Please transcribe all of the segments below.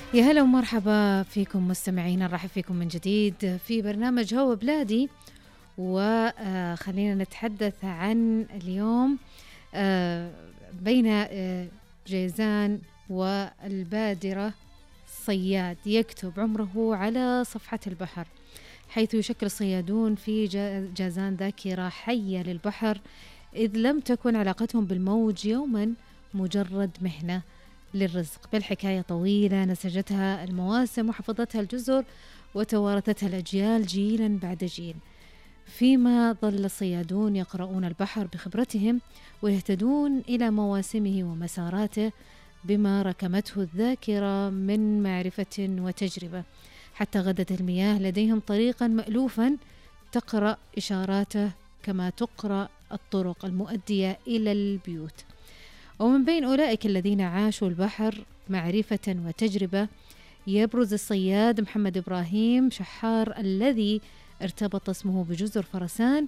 يا هلا ومرحبا فيكم مستمعين، نرحب فيكم من جديد في برنامج هو بلادي. وخلينا نتحدث عن اليوم آه، بين جيزان والبادرة. صياد يكتب عمره على صفحة البحر، حيث يشكل الصيادون في جازان ذاكرة حية للبحر، إذ لم تكن علاقتهم بالموج يوما مجرد مهنة للرزق، بل حكاية طويلة نسجتها المواسم وحفظتها الجزر وتوارثتها الأجيال جيلا بعد جيل. فيما ظل الصيادون يقرؤون البحر بخبرتهم ويهتدون إلى مواسمه ومساراته بما ركمته الذاكرة من معرفة وتجربة، حتى غدت المياه لديهم طريقا مألوفا تقرأ إشاراته كما تقرأ الطرق المؤدية إلى البيوت. ومن بين أولئك الذين عاشوا البحر معرفة وتجربة يبرز الصياد محمد إبراهيم شحار، الذي ارتبط اسمه بجزر فرسان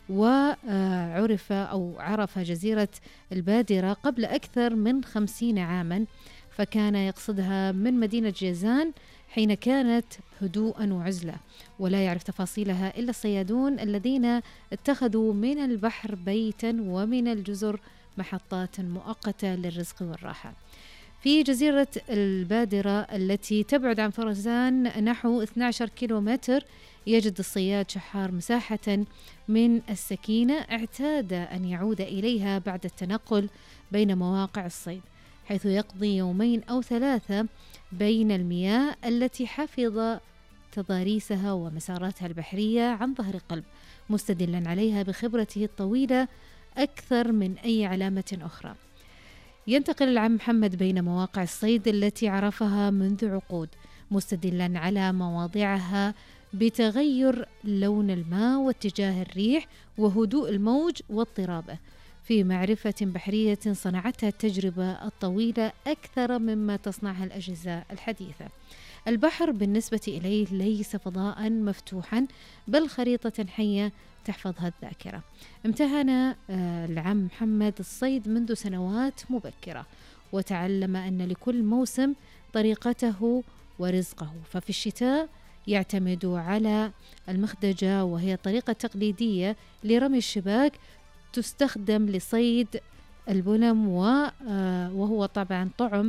عرف جزيرة البادرة قبل أكثر من 50 عاما، فكان يقصدها من مدينة جيزان حين كانت هدوءا وعزلة، ولا يعرف تفاصيلها إلا الصيادون الذين اتخذوا من البحر بيتا ومن الجزر محطات مؤقتة للرزق والراحة. في جزيرة البادرة التي تبعد عن فرسان نحو 12 كيلومتر، يجد الصياد شحار مساحة من السكينة اعتاد أن يعود إليها بعد التنقل بين مواقع الصيد، حيث يقضي يومين أو 3 بين المياه التي حفظ تضاريسها ومساراتها البحرية عن ظهر قلب، مستدلا عليها بخبرته الطويلة أكثر من أي علامة أخرى. ينتقل العم محمد بين مواقع الصيد التي عرفها منذ عقود، مستدلا على مواضعها بتغير لون الماء واتجاه الريح وهدوء الموج واضطرابه، في معرفة بحرية صنعتها التجربة الطويلة أكثر مما تصنعها الأجهزة الحديثة. البحر بالنسبة إليه ليس فضاء مفتوحا، بل خريطة حية تحفظها الذاكرة. امتهن العم محمد الصيد منذ سنوات مبكرة، وتعلم أن لكل موسم طريقته ورزقه، ففي الشتاء يعتمد على المخدجة، وهي طريقة تقليدية لرمي الشباك تستخدم لصيد البلم وهو طبعا طعم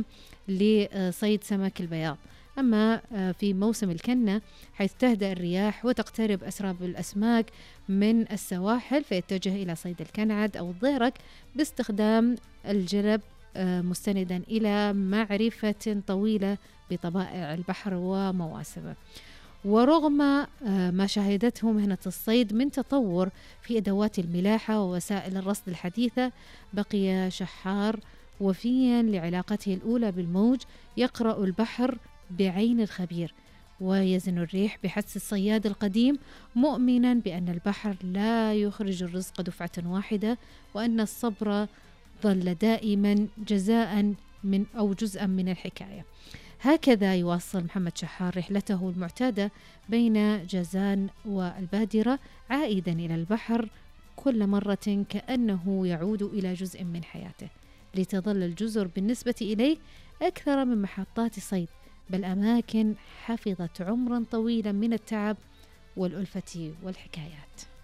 لصيد سمك البياض. أما في موسم الكنة حيث تهدأ الرياح وتقترب أسراب الأسماك من السواحل، فيتجه إلى صيد الكنعد أو الضيرك باستخدام الجلب، مستندا إلى معرفة طويلة بطبائع البحر ومواسمه. ورغم ما شهدته مهنة الصيد من تطور في أدوات الملاحة ووسائل الرصد الحديثة، بقي شحار وفيا لعلاقته الأولى بالموج، يقرأ البحر بعين الخبير ويزن الريح بحدس الصياد القديم، مؤمنا بأن البحر لا يخرج الرزق دفعة واحدة، وأن الصبر ظل دائما جزاء من أو جزءا من الحكاية. هكذا يواصل محمد شحار رحلته المعتادة بين جازان والبادرة، عائدا إلى البحر كل مرة كأنه يعود إلى جزء من حياته، لتظل الجزر بالنسبة إليه أكثر من محطات صيد، بل أماكن حفظت عمرا طويلا من التعب والألفة والحكايات.